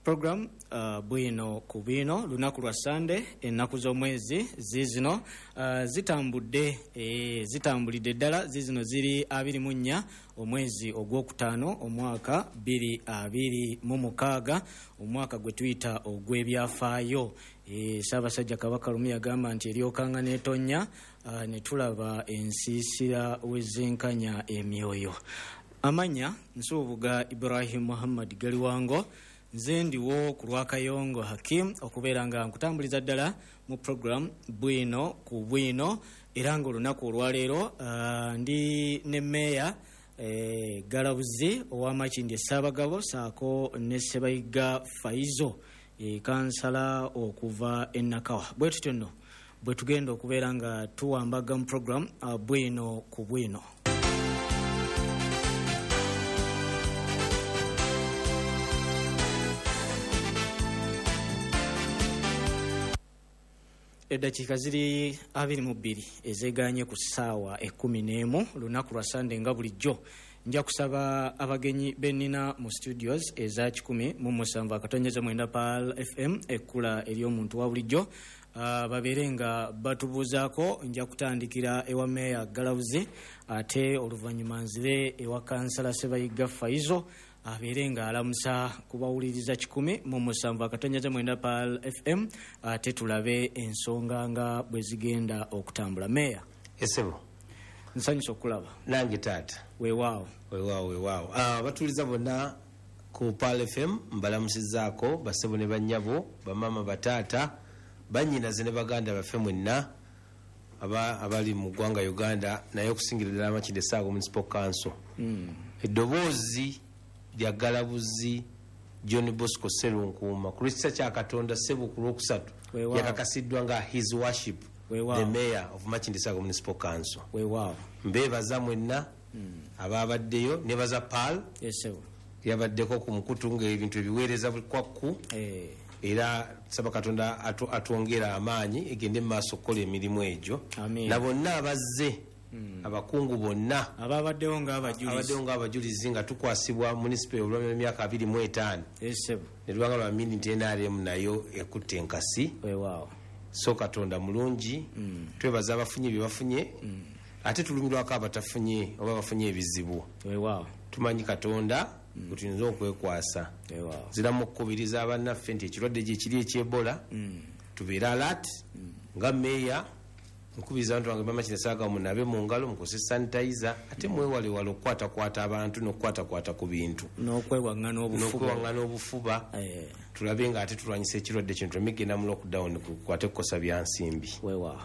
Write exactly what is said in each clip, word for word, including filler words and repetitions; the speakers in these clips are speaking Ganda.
program uh, bwino ku bwino lunaku lwa Sunday ennaku z'omwezi zizino uh, zitambudde e, zitambulidde ddala zizino ziri abiri mu nnya omwezi ogwokutaano omwaka bbiri abiri mu mukaaga omwaka gwe tuyita ogw'ebyafaayo. E, Ssaabasajja Kabaka Lumu yagamba nti eryokanga n'etonnya uh, ne tulaba ensiisira wezzenkanya emyoyo. Amanya Nsubuga Ibrahim Muhammad Galiwango nze ndiwo ku Lwakayongo Hakim okubeera nga nkutambuliza ddala mu program bwino ku bwino era nga olunaku olwaleero uh, ndi ne Meya eh, Galabuzi ow'Amakindye Ssaabagabo saako ne Sebayiga Faizo e, kansala okuva e Nakawa. Bwe tutyo nno bwe tugenda okubeera nga tuwambaga mu program uh, bwino ku bwino. Eddakiika ziri abiri mu bbiri ezeeganye ku ssaawa ekkumi n'emu lunaku lwa Sunday nga bulijjo. Nja kusaba abagenyi bennina mu studios eza kikumi mu musanvu akatonnyeza mwenda Pal F M ekkula ery'omuntu wa bulijjo uh, babeere nga batubuuzaako. Nja kutandikira ewa Meya Galabuzi ate oluvannyuma nzire ewa kansala Sebayiga Faizo abeere nga alamusa kubawuliriza kikumi mu musanvu akatonnyeza mwenda Pal F M ate tulabe ensonga nga bwe zigenda okutambula. Meya esebo nsanyusa okulaba nange taata weewaawo weewaawo weewaawo ah batuliza bonna ku Pal F M mbalamusizaako basebo ne bannyabo bamama bataata bannyinaze ne baganda baffe mwenna aba abali mu ggwanga Uganda naye okusingira ddala Amakindye Saago Municipal Council. mm. Eddoboozi lya Galabuzi John Bosco Serunkuuma ku lw'ekisa kya Katonda Ssebo ku lwokusatu yakakasiddwa nga his worship the mayor of Amakindye Saago Municipal Council. weewaawo mbeebaza mwenna mm. ababaddeyo nebaza Pal yesewo yabaddeko ku mukutu ng'ebintu ebiweereza bukwakku eh. era saba Katonda atu, atwongera amaanyi egende mu maaso okukola emirimu egyo na bonna abazze mm. abakungu bonna ababaddewo ng'abajulizi abaddewo ng'abajulizi nga tukwasibwa municipal olw'emyaka emyaka abiri mu etaano yesewo ne lubanga lwa miniti N R M nayo ekutte enkasi. weewaawo so Katonda mulungi. mm. twebaza abafunye bye bafunye mm. ate tulumirwako abatafunye oba bafunye ebizibu. weewaawo tumanyi Katonda mm. tuyinza okwekwasa. weewaawo ziramu okukubiriza abannaffe nti ekirwadde gye kiri ekyebola mm. tubeera alert. mm. nga Meya nkubiriza abantu bange Amakindye Saago munabe mu ngalo mukozese sanitizer ate mwewale wale okukwatakwata abantu n'okukwatakwata ku bintu n'okwewaŋŋana obufuba n'okwewaŋŋana obufuba eh. tulabe nga ate tulwanyisa ekirwadde kino tumigenda mu lockdown kukwate kukosa bya nsimbi. weewaawo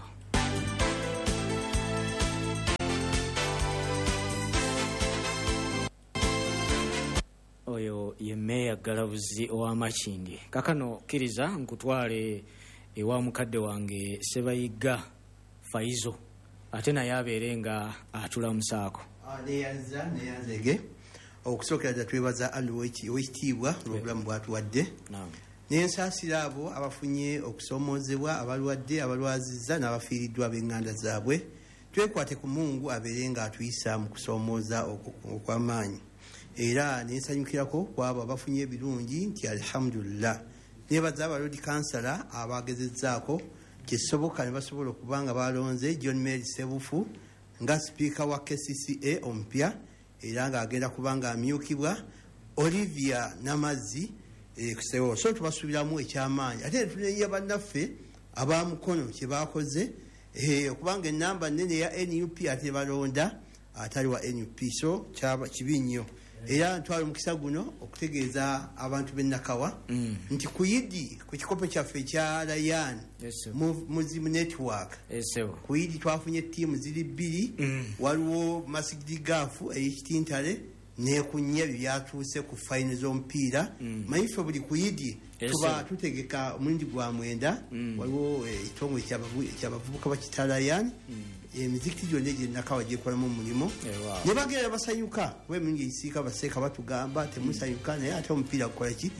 oyo ye Meya Galabuzi ow'Amakindye. kakano kkiriza nkutwale ewa mukadde wange Sebayiga Faizo ate naye abeere nga atulamusaako. neyanza neyanzege okusookera ddala twebaza Ali ow'ekitiibwa n'obulamu bwatuwadde n'ensaasira abo abafunye okusoomoozebwa abalwadde abalwazizza n'abafiiriddwa ab'eŋŋanda zaabwe. twekwate ku Mungu abeere nga atuyisa mu kusoomooza okw'amaanyi era nensanyukirako kwabo abafunye ebirungi nti alhamdulillah. nebaza abalodi kansala abagezezzaako kisoboka ne basobola okuba nga balonze John Mary Sebufu nga sipiika wa K C C A omupya era ng'agenda kuba nga amyukibwa Olivia Namazzi e, kusewo. so tubasubiramu ekyamaanyi ate tunenya bannaffe abamukono kye bakoze e, okubanga ennamba nnene ya N U P ate balonda atali wa N U P so kibi nnyo. era ntwala omukisa guno okutegeeza abantu b'e Nakawa mm. nti ku Yidi ku kikopo kyaffe ekya Ryan yes, Muslim Network yes, ku Yidi twafunye ttiimu ziri bbiri mm. waliwo Masigidi Gaafu ey'ekitintale ne ku Nyabi byatuuse ku fayini z'omupiira mm. mayife buli ku Yidi yes, tuba tutegeka omulundi gwa mwenda mm. waliwo ekitongole ekyabavubuka bakita Ryan mm. emizikiti gyonna egye Nakawa gyekolamu omulimu ne bagenda basanyuka kuba emirundi egisiika baseeka batugamba temusanyuka naye ate omupiira gukola ki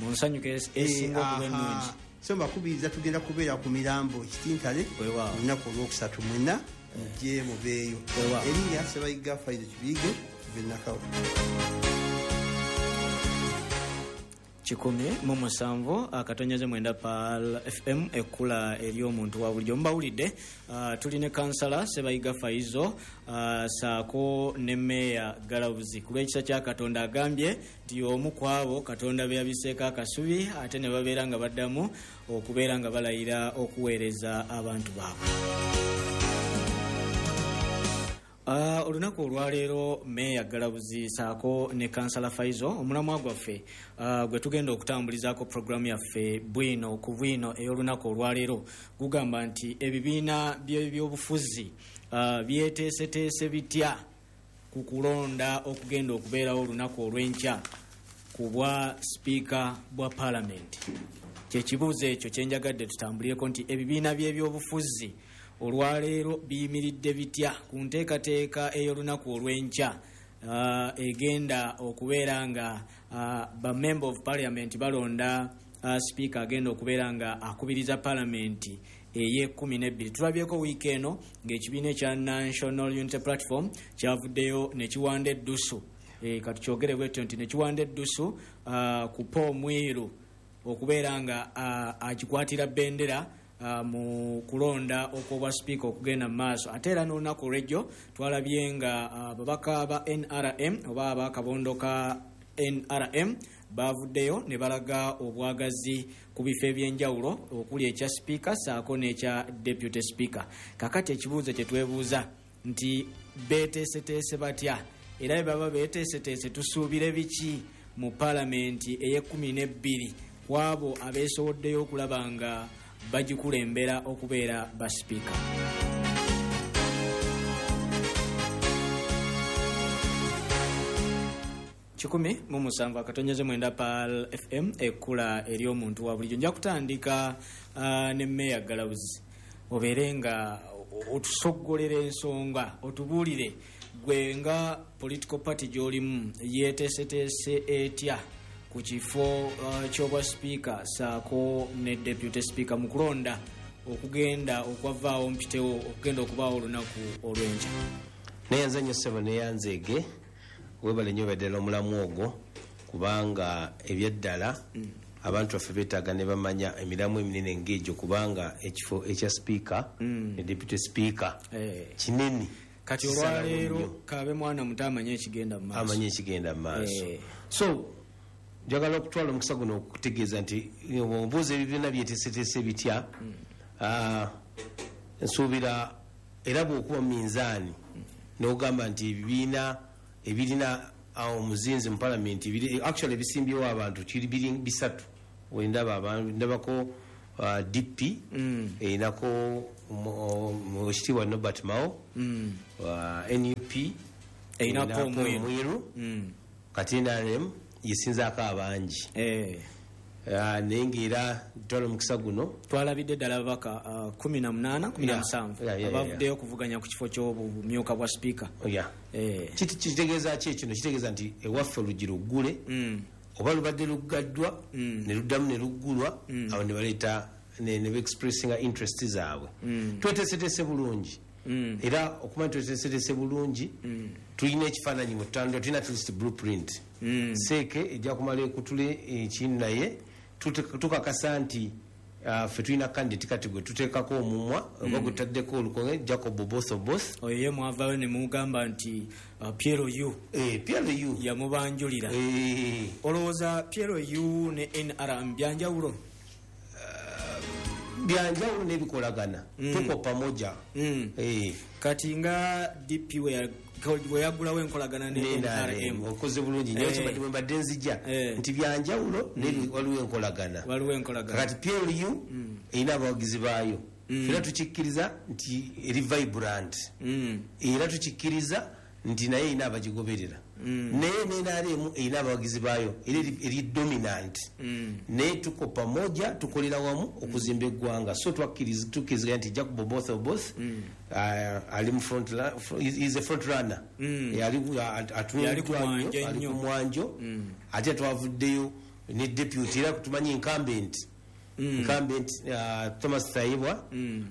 so mbakubiriza tugenda kubeera ku mirambo ekitintale olunaku olwokusatu mwena mujje mubeeyo. erinnya Sebayiga Faizo Kibirige be Nakawa. kikumi mu musanvu akatonyeze mwenda Pal F M ekkula eri omuntu wa bulijjo. Mbawulidde uh, tuli ne kansala Sebayiga Faizo uh, saako ne Meya Galavuzi ku lw'ekisa kya Katonda agambye nti omu ku abo Katonda be yabiseeko akasubi ate ne babeera nga baddamu okubeera nga balayira okuweereza abantu baabwe. Uh, olunaku olwaleero Meya Galavuzi saako ne kansala Faizo omulamwa gwaffe uh, gwe tugenda okutambulizaako programu yaffe bwino ku bwino ey'olunaku olwaleero gugamba nti ebibiina by'ebyobufuzi uh, byeteeseteese bitya ku kulonda okugenda okubeerawo olunaku olw'enkya ku bwa sipiika bwa paalamenti. Kyekibuuzo ekyo kyenjagadde tutambulireko nti ebibiina by'ebyobufuzi olwaleero biyimiridde bitya ku nteekateeka ey'olunaku olw'enkya uh, egenda okubeera nga uh, ba member of parliament balonda uh, speaker agenda okubeera nga akubiriza parliament ey'ekumi n'ebbiri. Tulabyeko wiiki eno ng'ekibiina ekya National Unity Platform kyavuddeyo ne kiwanda eddusu e, katukyogere bwetyo nti ne kiwanda eddusu uh, ku Paul Mwiru okubeera nga uh, akikwatira bendera Uh, mu kulonda okwobwa speaker okugenda mu maaso. Ate era n'olunaku olw'ejjo twalabye nga uh, babaka ba N R M oba abakabondo ka N R M bavuddeyo ne balaga obwagazi ku bifo ebyenjawulo okuli ekya speaker saako n'ekya deputy speaker. Kakati ekibuuzo kye twebuuza nti beeteeseteese batya era bwe baba beeteeseteese tusuubire biki mu paalamenti ey'ekumi n'ebbiri ku abo abeesoboddeyo okulaba nga bagikulembera okubeera ba speaker. kikumi mu musanvu akatonyeze mwenda Pal F M ekkula eri omuntu wa bulijjo. Nja kutandika uh, ne Meya Galavuzi obeere nga otusoggolera ensonga otubuulire gwe nga political party gy'olimu yeeteeseteese etya ku kifo uh, ky'obwa speaker saako ne deputy speaker mu kulonda okugenda okwavaawo mpitewo okugenda okubaawo olunaku olw'enkya. neyanze nnyo ssebo neyanzeege webale nnyo beddala omulamu ogwo kubanga ebyeddala mm. abantu baffe beetaaga ne bamanya emiramu eminene ng'egyo kubanga ekifo ekya speaker mm. ne deputy speaker hey. kinene kati olwaleero kabe mwana muto amanye ekigenda mu maaso amanye ekigenda mu maaso hey. so njagala okutwala omukisa guno okutegeeza nti ombuuza ebibiina byeteeseteese bitya mm. uh, nsuubira era bw'okuba mu minzaani mm. n'ogamba nti ebibiina ebirina omuzinzi mu palamenti actually ebisimbyewo abantu kiri biri bisatu wendaba ndabako uh, D P mm. einako ekitiibwa Norbert Mao mm. uh, N U P einako Mwiru mm. kati N R M yesinzaako abangi eh. uh, naye ng'era twala omukisa guno twalabidde ddala ababaka uh, kumi na munaana kumi na musanvu abavuddeyo okuvuganya ku kifo ky'obumyuka bwa sipiika. Kitegeeza ki ekino? Kitegeeza nti ewaffe oluggi luggule mm. oba lubadde luggaddwa mm. ne luddamu ne luggulwa mm. abo ne baleeta ne beexpressinga interest zaabwe mm. tweteeseteese bulungi mm. era okumanya tweteeseteese bulungi mm. tulina ekifaananyi mu ttando tulina at least blueprint mm. seeke ejja kumala ekutule ekinu naye tukakasa nti uh, ffe tulina candidate kati gwe tuteekako omumwa oba mm. gwetaddeko olukonge Jacob both of both oyo ye mwavaayo ne mugamba nti uh, Piero Yu eh, Piero Yu yamubanjulira eh. olowooza Piero Yu ne N R M byanjawulo? Uh, byanjawulo n'ebikolagana mm. tuko pamoja mm. eh. kati nga D P we weyagulawo enkolagana ne N R M okoze bulungi nyo kibadde bwe mbadde nzija nti byanjawulo ne waliwo enkolagana waliwo enkolagana kati P L U erina abawagizi baayo era tukikkiriza nti eri vibrant era tukikkiriza nti naye erina abagigoberera naye ne N R M erina abawagizi baayo era eri dominant naye tuko pamoja tukolera wamu okuzimba eggwanga so tukkiriza nti Jacob both of both ali mu front is a front runner ali ku mwanjo ate twavuddeyo ne deputy era tumanyi incumbent incumbent Thomas Tayibwa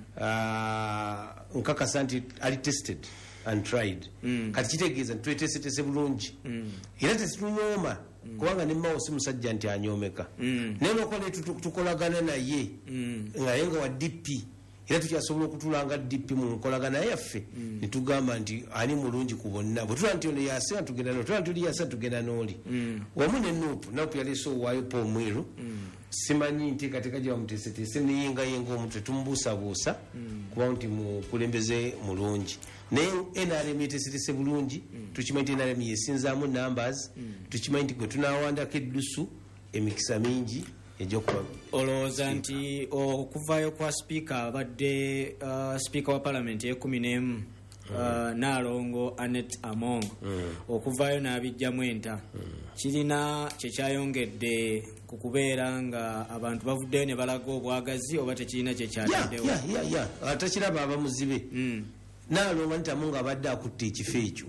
nkakasa nti ali tested and tried kati kitegeeza nti tweteeseteese bulungi era tetunyooma kubanga ne Mao si musajja nti anyomeka naye nokola tukolagana naye ngaye nga wa D P era tukyasobola okutulanga D P mu nkolagana yaffe nitugamba nti ani mulungi ku bonna bwe tulaba nti ono yasira tugenda no tulaba tuli yasira tugenda n'oli wamu ne Nuupu Nuupu yaleese owaayo Paul Mwiru simanyi nteekateeka gye bamuteeseteese neyengayenga omutwe tumubuusabuusa kuba nti mukulembeze mulungi naye N R M yeteeseteese bulungi tukimanyi nti N R M yesinzaamu numbers tukimanyi nti gwe tunawandako eddusu emikisa mingi ejokuba olowooza nti okuvaayo kwa sipiika abadde uh, sipiika wa palamenti ekumi n'emu uh, Naalongo Anet Among okuvaayo n'abijjamu enta kirina kyekyayongedde ku kubeera nga abantu bavuddeyo ne balaga obwagazi oba tekirina kyekyataddewo atakiraba abamuzibe Naalongo Anet Among abadde akutte ekifo ekyo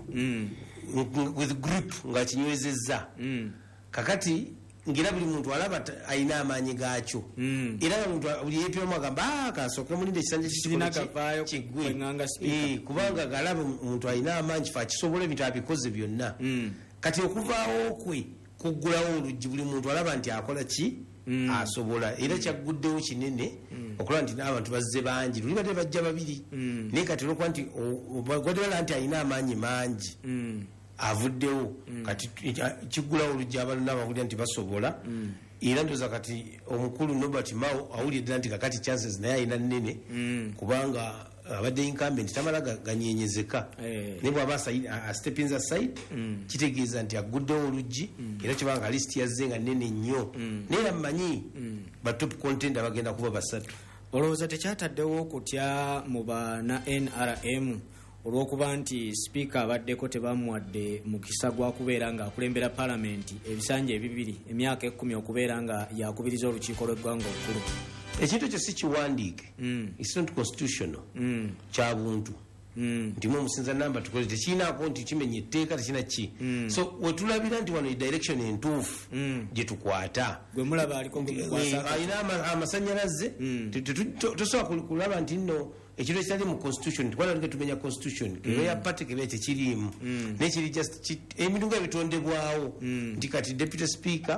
with group nga kinywezezza kakati ngira buli muntu alaba alina amaanyi gaakyo era muntu buli yeepiramu agamba kasooke mulinde ekisanja kikigwe kubanga galaba omuntu alina amaanyi kifa kisobola ebintu abikoze byonna kati okuvaawo kwe kuggulawo oluggi buli muntu alaba nti akola ki asobola era kyaguddewo kinene okulaba nti n'abantu bazze bangi luli badde bajja babiri naye kati olwokuba nti gwadebala nti alina amaanyi mangi avuddewo kati kiggulawo oluggi abantu n'abawulira nti basobola era ndoza kati omukulu Nobert Mao awulira ddala nti kakati chances naye alina nnene kubanga abadde incumbent tamala ganyenyezeka naye bw'aba astepinza side kitegeeza nti aguddewo oluggi era kibanga list yazze nga nnene nnyo naye amanyi ba top contender bagenda kuba basatu olowooza tekyataddewo okutya mu bana N R M olw'okuba nti sipiika abaddeko tebamuwadde mukisa gwa kubeera nga akulembera palamenti ebisanja ebibiri emyaka ekkumi okubeera nga yakubiriza olukiiko lw'eggwanga olukulu ekintu ekyo si kiwandiike it's not constitutional kya buntu ntimu omusinza namba tukole tekirinaako nti kimenya etteeka tekina ki so wetulabira nti wano direction entuufu gye tukwata gwe mulaba aliko alina amasanyalaze tosobola kulaba nti nno ekiro ekitali mu constitution tukwala nga tumenya constitution kebe ya party kebe tekirimu nekiri just ebintu nga bitondebwawo nti kati deputy speaker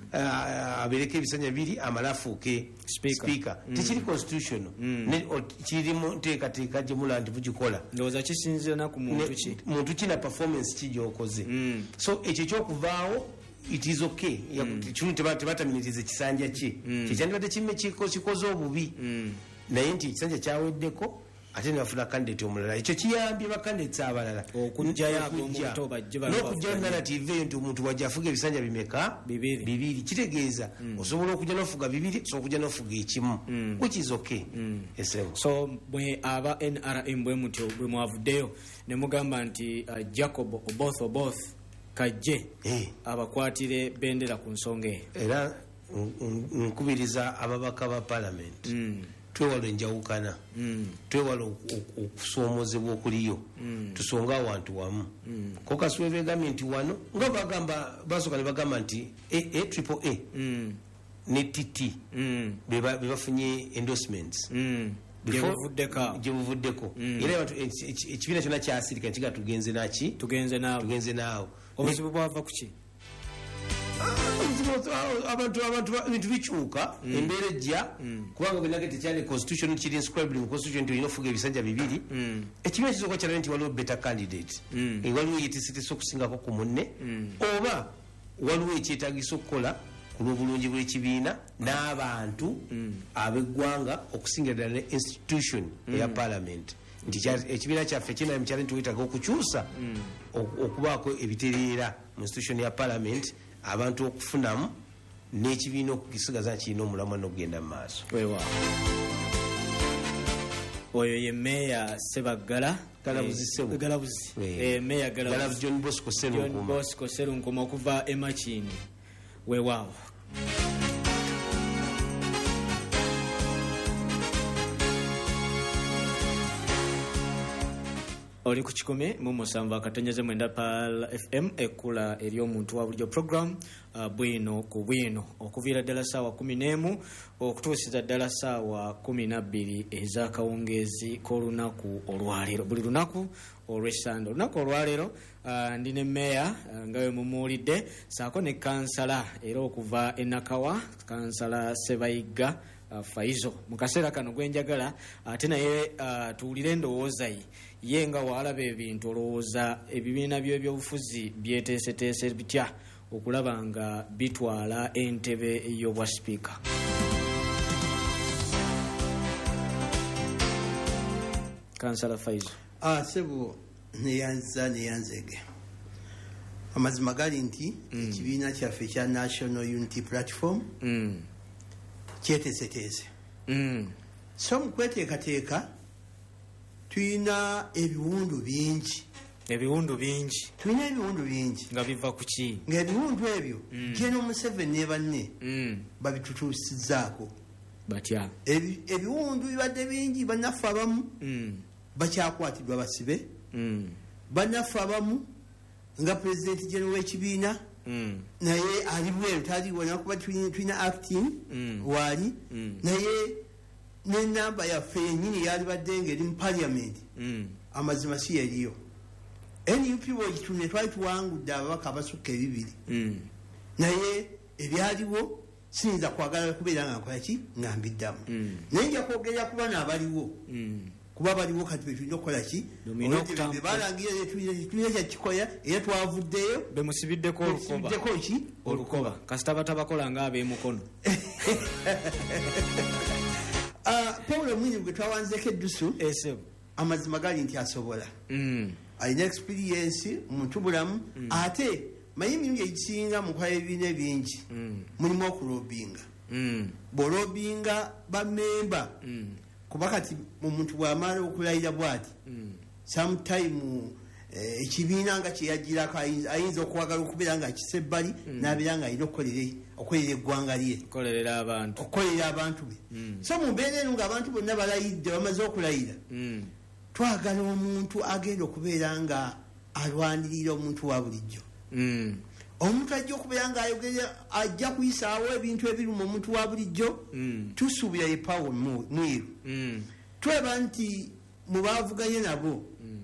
abereke ebisanya biri amalafuke speaker tekiri constitution ne kiri mu nteekateeka gye mulandi bugikola ndowooza kisinzira na ku muntu ki muntu kina performance ki gy'okoze so ekyo ekyokuvaawo it is okay kinu tebatamiriza ekisanja kye kyekyandibadde kimme kikoze obubi naye nti ekisanja kyaweddeko ate nebafuna kandidate omulala ekyo kiyambye bakandidate abalala n'okujjayo narrative eyo nti omuntu wajja afuga ebisanja bimeka bibiri kitegeeza osobola okujja nofuga bibiri osobola okujja nofuga ekimu which is okay so bwe aba N R M bwe mutyo bwe mwavuddeyo ne mugamba nti Jacob Oboth Oboth kajje abakwatire bendera ku nsonga eyo era nkubiriza ababaka ba parliament twewala enjawukana twewala okusoomozebwa okuliyo tusonga awantu wamu ko kasuwe begambye nti wano nga bagamba basooka ne bagamba nti a triple a ne T T bebafunye endorsements gyebuvuddeko era ekibiina kyonna kyasirika nkiga tugenze naki tugenze naawo obuzibu bwava kuki abantu abantu bintu bikyuka embeera ejja kubanga bwenage tekyali constitution kiri inscribed mu constitution nti olina ofuga ebisanja bibiri ekibiina kisooka kyalabe nti waliwo better candidate waliwo yeteeseteese okusingako ku munne oba waliwo ekyetaagisa okukola ku lw'obulungi bw'ekibiina n'abantu ab'eggwanga okusingira ddala ne institution eya parliament nti ekibiina kyaffe kina mukyali nti wetaaga okukyusa okubaako ebitereera mu institution ya parliament abantu okufunamu n'ekibiina okugisigaza kirina omulamwa n'okugenda mu maaso oyo ye meeya Sebaggala Galabuzi meeya Galabuzi John Bosco Serunkuma okuva e Makindi weewaawo oli ku kikumi mu musanvu akatonnyeze mwenda P A L F M ekkula eri omuntu wa bulijjo program uh, bwino ku bwino okuviira ddala ssaawa kumi n'emu okutuusiza ddala ssaawa kumi nabbiri ez'akawungeezi k'olunaku olwaleero buli lunaku olw'essande olunaku olwaleero uh, ndi ne meeya uh, nga we mumuwulidde saako ne kansala era okuva e Nakawa kansala Sebayigga uh, Faizo mu kaseera kano gwenjagala ate uh, naye uh, tuwulire endowooza ye ye nga waalaba ebintu olowooza ebibiina by'ebyobufuzi byeteeseteese bitya okulaba nga bitwala entebe y'obwa sipiika. Kansala Faizo. Ah, sebo neyanza neyanzege amazima gali nti mm. ekibiina kyaffe kya National Unity Platform mm. kyeteeseteese mm. so mu kweteekateeka tulina ebiwundu bingi ebiwundu bingi tulina ebiwundu bingi nga biva ku ki ng'ebiwundu ebyo mm. General Museveni ne banne mm. babitutuusizzaako batya ebiwundu bibadde bingi bannaffe abamu mm. bakyakwatiddwa basibe mm. bannaffe abamu nga pulezidenti general w'ekibiina mm. naye ali bweru taliwo nakuba tulina acting mm. waali mm. naye n'enamba yaffe yennyini yalibadde ng'eri mu parliament mm. amazima si yaliyo N U P bwegitune twali tuwangudde ababaka abasukka ebibiri mm. naye ebyaliwo siyinza kwagala kubeera nga nkolaki ngambiddamu mm. naye nja kwogerera ku bana abaliwo mm. kuba baliwo kati betulina okukola ki bebalangire tulina kyakikoya era twavuddeyo bemusibiddeko olukoba ki olukoba kasita batabakola nga ab'emukono Paulo Mwinyi gwe twawanzeeko eddusu amazima gali nti asobola mm. alina experience muntu bulamu mm. ate manyi emirundi egisinga mukola ebibiina ebingi mm. mulimu okulobinga mm. bwolobinga bamemba mm. kuba kati omuntu bw'amala okulayira bw'ati mm. sometime ekibiina nga kyeyagirako ayinza okwagala okubeera nga akisa ebbali mm. n'abeera nga alina okukolera eggwanga lye okukolera abantu be mm. so mu mbeera eno ng'abantu bonna balayidde bamaze okulayira mm. twagala omuntu agenda okubeera nga alwanirira omuntu wa bulijjo mm. omuntu ajja okubeera nga ayogera ajja kuyisaawo ebintu ebiruma omuntu wa bulijjo mm. tusuubira ye Paul Mwiru mm. tweba nti mu baavuganye nabo mm.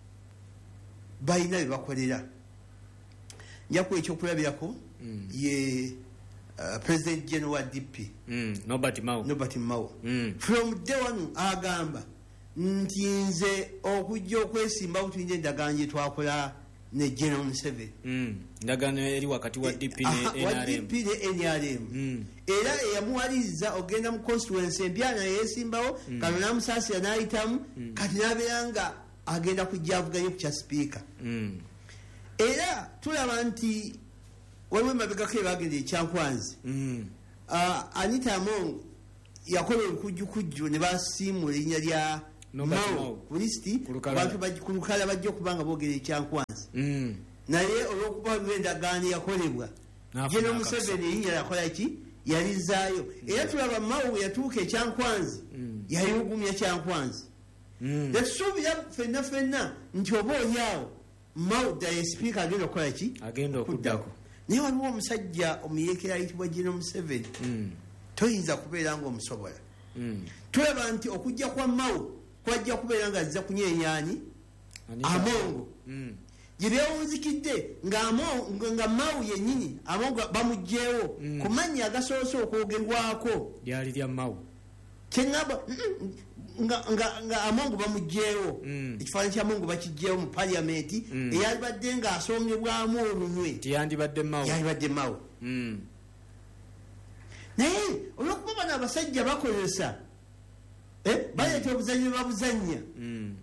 balina bye bakolera njakuwa ekyokulabirako mm. ye uh, president general wa D P mm. Nobert Mao, Nobert Mao. Mm. from day one agamba nti nze okujja okwesimbawo tulina endagaano gye twakola ne General Museveni mm. ndagaano eri wakati wa D P ne N R M, ne N R M. Mm. era eyamuwaliriza ogenda mu constituency empya naye yesimbawo mm. kano namusaasira n'ayitamu mm. kati n'abeera nga agenda kujja avuganye ku kya sipiika mm. era tulaba nti waliwo emabegako ebagenda ekyankwanzi mm. uh, Anita Among yakola olukujjukujju ne basiimula erinnya lya Mao ku listi abantu ku lukala bajja okubanga boogera ekyankwanzi mm. naye olw'okuba lw'endagaano yakolebwa General Museveni erinnya yakola ki yalizaayo mm. era tulaba Mao yatuuka ekyankwanzi mm. yayugumya kyankwanzi mm. tetusuubira ffenna ffenna nti oba olyawo Mao ddaye sipiika agenda okukola ki agenda okuddako naye waliwo omusajja omuyeekera ayitibwa General Museveni mm. toyinza kubeera nga omusobola mm. tulaba nti okujja kwa Mao kwajja kubeera nga azza kunyenyaani Amongo mm. gye byewunzikidde nga Mao yennyini Amongo bamugjeewo mm. ku mannya agasoose okwogerwako lyali lya Mao kyeŋŋamba nga, nga, nga Amongo bamugjeewo mm. ekifaananyi kya Amongo bakigjeewo mu paliamenti mm. eyalibadde nga asongebwamu olunywe tiyandibadde Mao yalibadde Mao mm. naye olwokuba bano abasajja bakozesa eh, baleeta mm. obuzanyo babuzanya mm.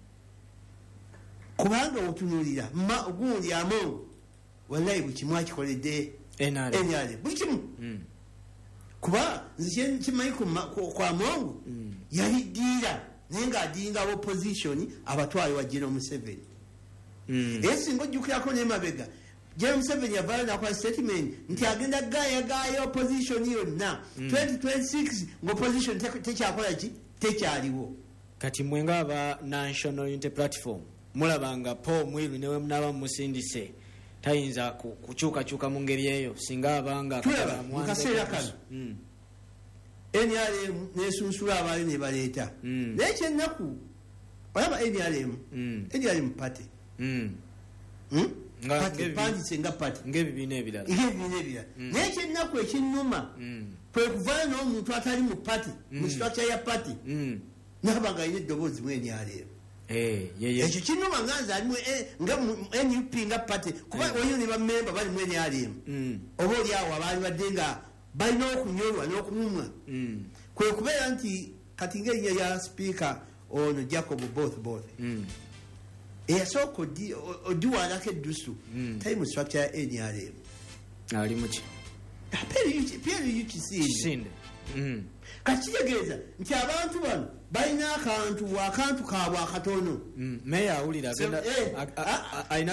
kubanga otunulira gundi Amongo wallahi buli kimu akikoledde N R M buli kimu mm. kuba nze kimanyi ku Amongo mm. yali ddiira naye ng'adinga opposition abatwale wa General Museveni mm. era singa ojjukirako n'emabega General Museveni yavayo nakola statement nti agenda gaayagaaya opposition yonna mm. twenty twenty-six ng'opposition tekyakola ki tekyaliwo kati mwe ng'aba National Unity Platform mulabanga Paul Mwiru newe munaba musindise tayinza kukyukakyuka mu ngeri eyo singa abanga mu kaseera kano N R M nesunsula abaali ne baleeta naye kyennaku olaba N R M N R M party panditse nga party ng'ebibiina ebirala ng'ebibiina ebirala naye kyennaku ekinnuma kwe kuvaayo n'omuntu atali mu party mu structure ya party n'aba nga alina eddoboozi mu N R M ekyo kinnuma nga nze alimu nga N U P nga party kuba waliyo ne bammemba bali mu N R M oba oli awo abaali badde nga balina okunyolwa n'okumumwa kwe kubeera nti kati ng'erinnya lya sipiika ono Jacob both both eyasooka odiwaalako eddusu tali mu structure ya N R M ali muki Pierre Kisinde kati kitegeeza nti abantu bano balina akantu akantu kaabwe akatono meya awulira alina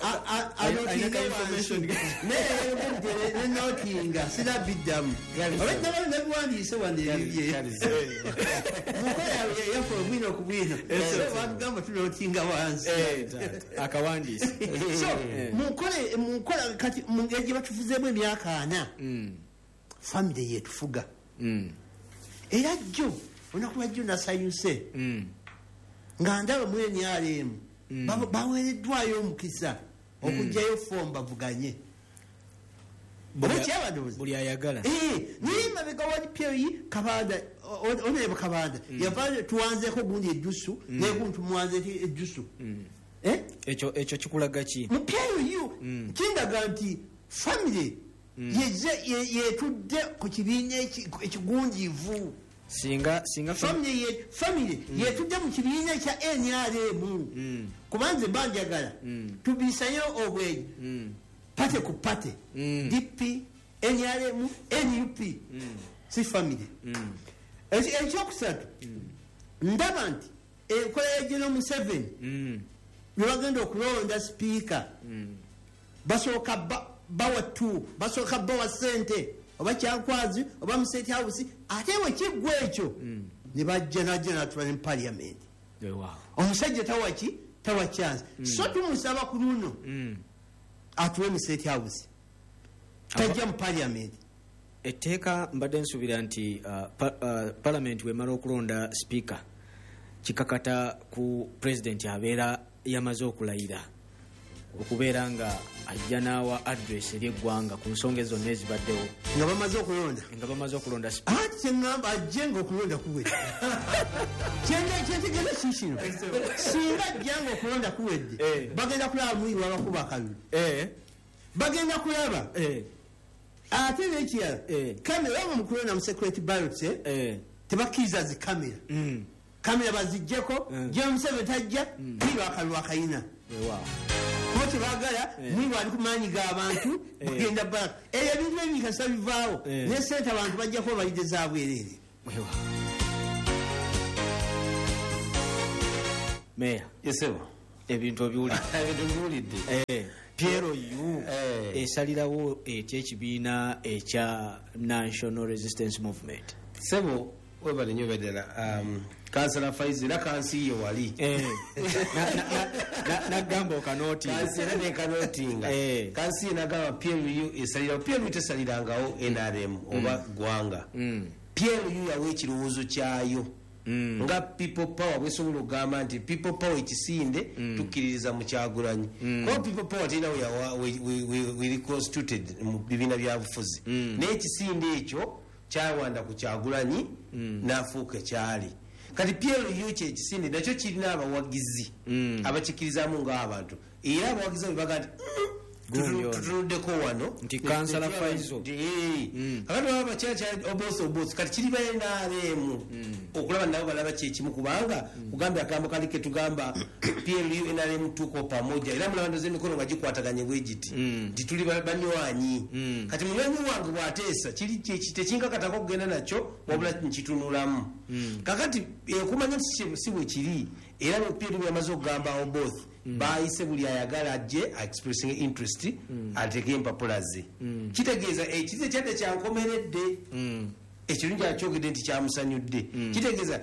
nenotinga sirabiddamu obeddabalu nebiwandiise wano ebibye mukola yafa obwino ku bwino watugamba tunotinga wansi akawandiise so mukola kati mungeri gye batufuzeemu emyaka ana famire yetufuga era jjo olunaku lwajjo nasayuse nga ndaba mu N R M baweereddwayo omukisa okugjayo fom bavuganye buli ayagala naye mabega wali Pierre Kabanda oneebo Kabanda yava tuwanzeeko gundi eddusu naye gundi tumuwanze eddusu ekyo kikulaga ki mu Pierre kindaga nti famire yetudde ku kibiina ekigunjiivu singa singa family family yetudde mu kibiina ekya N R M kubanze banjagala tubisayo obweyi pate ku pate D P N R M N U P si family ekyokusatu ndaba nti enkola ya General Museveni bwebagenda okulonda sipiika basooka bawa tu basooka bawa sente oba Kyankwazi oba mu State House ate we kiggwa ekyo ne bajja najja natula ne parliament omusajja tawa ki tawa chance so tumusaba ku luno atule mu State House tajja mu parliament etteeka mbadde nsuubira nti parliament wemala okulonda speaker kikakata ku president abeera yamaze okulayira okubeera nga ajja n'awa address eri eggwanga ku nsonga zonna ezibaddewo nga bamaze okulonda nga bamaze okulonda ati kyeŋŋamba ajje nga okulonda kuwedde kyentegeeza kikino singa ajja nga okulonda kuwedde bagenda kulaba muyiwa abakuba akalulu bagenda kulaba ate n'ekirala kamera oba mukulonda mu security ballot tebakkiriza zi kamera kamera baziggyeko gye Museveni tajja muyiwa akalulu akayina koti bagala mwiwa ali kumanyi g'abantu bagenda baraka eyo ebintu ebikasa bivaawo ne sente abantu bajja kuba balidde za bwereere meya yesebo ebintu obiwulidde Pierre yu esalirawo ekyekibiina ekya National Resistance Movement sebo webale nnyo beddala kansala Faizi era kansi ye wali nagamba okanooti era nekanootinga kansi ye nagamba P L U esalirawo P L U tesalirangawo N R M oba gwanga P L U yawa ekirowoozo kyayo nga people power bwesobola okugamba nti people power ekisinde tukkiririza mu Kyagulanyi kuba people power terina we reconstituted mu bibiina byabufuzi naye ekisinde ekyo kyawanda ku Kyagulanyi n'afuuka kyali kati P L U kyekisinde nakyo kirina abawagizi abakikirizamu ng'abantu era abawagizi abo baga nti tutunuddeko wano nti kansala Faizo kakati baba bakyakya obosi obosi kati kiri baenaremu okulaba nabo balaba kyekimu kubanga kugambye akambo kali ke tugamba P L U N R M tuko pamoja era mulabando z'emikono nga gikwataganye bwe giti nti tuli banywanyi kati munywanyi wange bw'ateesa kiri tekinkakatako okugenda nakyo wabula nkitunulamu kakati okumanya nti si bwe kiri era P L U yamaze okugambawo both bayise buli ayagala ajje expressing interest ateke empapula ze kitegeeza ekize kyadde kyankomeredde ekirungi akyogedde nti kyamusanyudde kitegeeza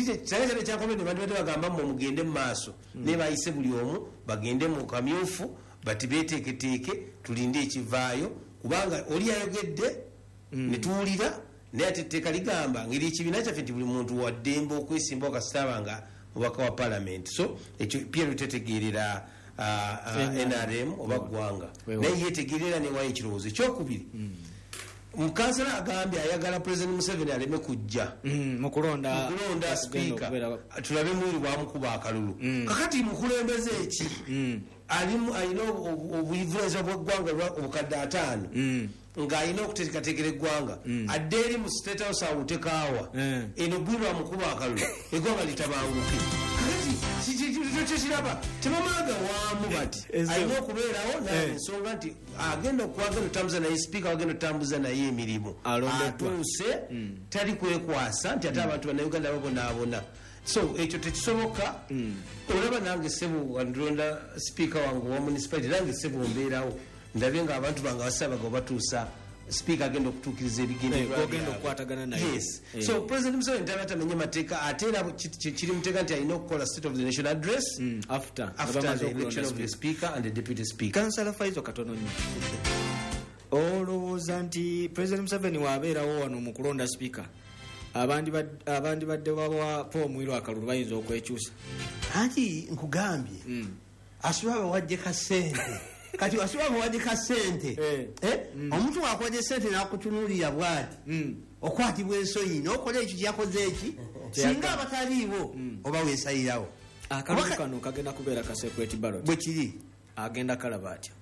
kyakyakomeredde bantu badde bagamba mmwe mugende mu maaso naye bayise buli omu bagende mu kamyufu bati beteeketeeke tulinde ekivaayo kubanga oli ayogedde mm. netuwulira naye ate etteeka ligamba ngeri ekibiina kyaffe nti buli muntu waddembe okwesimba okasitaba nga mubaka wa palamenti so ekyo pierre tetegeerera uh, uh, N R M oba ggwanga naye yetegeerera newayo ekirowoozo ekyokubiri mm. mukansala agambye ayagala president Museveni aleme kujja mukulonda mukulonda speaker tulabe mwiri bwamukuba akalulu mm. kakati mukulembeze eki mm. alimu alina obuyivuleza bw'eggwanga obukadde ataano mm. ng'alina okuteekateekera eggwanga mm. adde eri mu state house awutekaawa mm. eno bwirwa mukuba akalulu eggwanga litabanguke kyekiraba tebamaaga waamu bati alina okubeerawo ensonga nti agenda okuwagenda otambuza naye sipiika wagenda otambuza naye emirimu atuuse mm. tali kwekwasa nti ate abantu bannayuganda babonaabona so ekyo tekisoboka mm. olaba nange sebo wandonda sipiika wange wa municipality nange sebo mbeerawo ndabye nga abantu bange basabaga obatuusa speaker agenda okutuukiriza ebigenderagenda okukwatagana naye yes yeah. so president Museveni ntaba tamenya mateeka ate era kiri muteeka nti alina okukola state of the nation address mm. after, after the election of the speaker and the deputy speaker. Kansala Faizo katono nnyo olowooza nti president Museveni waabeerawo wano mu kulonda speaker abandi abandi badde bawa po omwiro akalulu bayinza okwekyusa anti nkugambye mm. asuba bawadde ka sente kati asuba bawadde ka sente eh, eh? Mm. omuntu wakwadde sente nakutunuulira bwati mm. okwatibwa ensonyi nokola ekyo kyakoze eki singa abataliiwo mm. oba weesayirawo akalulu kano kagenda kubeera ka separate ballot bwe kiri agenda kalaba atya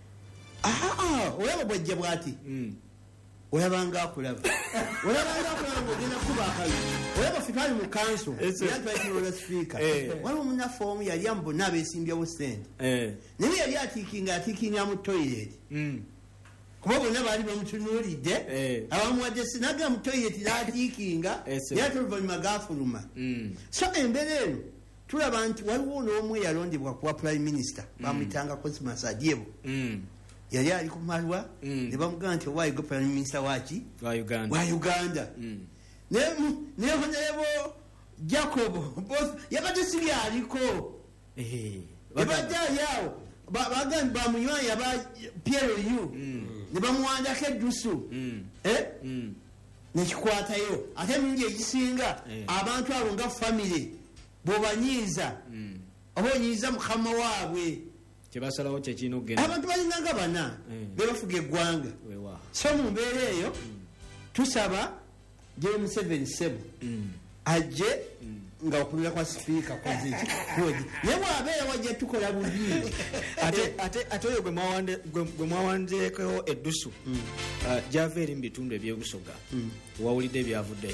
olaba bwajja bwati mm. olabanga akulaba olabanga akulaba ng'ogenda kuba akalu olaba ffe twali mu kanso yatwakiroola sipiika waliwo munnafoomu yali amu bonna abeesimbyawo sente naye yali atiikinga atiikinga mu toyireti kuba bonna baali bamutunuulidde abamuwadde sinaga mu toyireti n'atiikinga naye ate oluvannyuma gaafuluma so embeera eno tulaba nti waliwo n'omu eyalondebwa kuwa prime minister bamuyitanga Cosmas Adyebo yali ali kumalwa ne bamugamba nti owa yigo prime minister waki wa Uganda wa Uganda ne ne honorable Jacob both yabadde siri aliko eh yabadde yawo bagamba bamunywa yaba Pierre Liu ne bamuwandako eddusu eh ne kikwatayo ate mingi egisinga abantu abo nga family bobanyiiza obonyiiza mukama waabwe kyebasalawo kyekino ogenda abantu balinanga bana bebafuga eggwanga so mu mbeera eyo tusaba James seven seven ajje nga okulira kwa sipiika koziki naye bwabeera wajja tukola bubi ate oyo gwe mwawandiikeko eddusu gyava eri mu bitundu ebyebusoga wawulidde ebyavuddeyo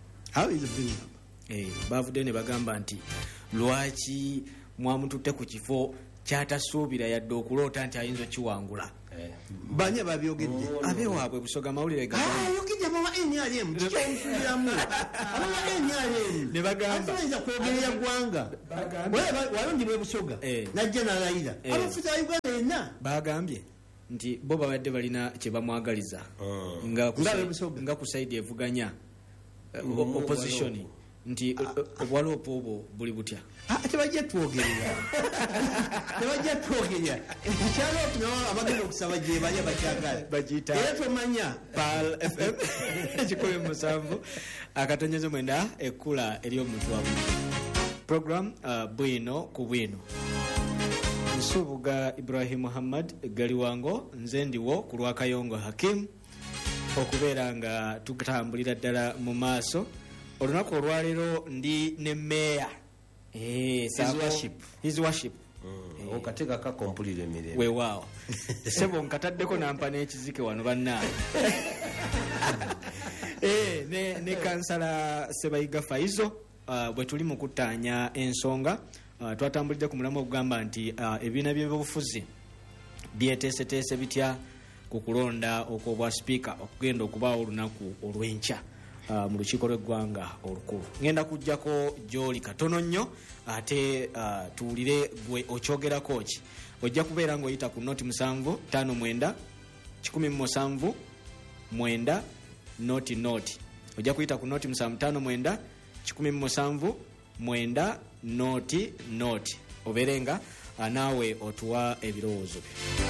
bavuddeyo ne bagamba nti lwaki mwamututte ku kifo kyatasuubira yadde okuloota nti ayinza okiwangula banya babyogedde abewaabwe busoga mawulire gayogedde abawa N R M kikyomusubiramu abawa N R M ne bagamba ayinza kwogerera ggwanga walondibwa ebusoga najja nalayira abafuzi ba Uganda yenna bagambye nti bo babadde balina kye bamwagaliza nga ku saidi evuganya opposition nti obwaloopa obwo buli butya tebajja twogerera tebajja twogerera ekyaloopu nawo abagenda okusaba gye bali abakyagala bagiyita era tomanya pal F M ekikumi musanvu akatonyezo mwenda ekkula ery'omuntu wamu program bwino ku bwino nsubuga Ibrahim Muhammad Galiwango nze ndiwo ku lwakayongo Hakim okubeera nga tutambulira ddala mu maaso olunaku olwaleero ndi ne meya his worship his worship okateka kakompulira emirembe weewaawo sebo nkataddeko nampa n'ekizike wano bannaawe ne kansala Sebayiga Faizo bwe tuli mu kuttaanya ensonga twatambulidde ku mulamu okugamba nti ebibiina by'ebyobufuzi byeteeseteese bitya ku kulonda okw'obwa sipiika okugenda okubaawo olunaku olw'enkya Uh, mu lukiiko lw'eggwanga olukulu ngenda kujjako gy'oli katono nnyo ate uh, tuwulire gwe okyogerako ki ojja kubeera ng'oyita ku noti musanvu tano mwenda kikumi mu musanvu mwenda noti noti ojja kuyita ku noti musanvu tano mwenda kikumi mu musanvu mwenda noti noti obeere nga naawe otuwa ebirowoozo byo.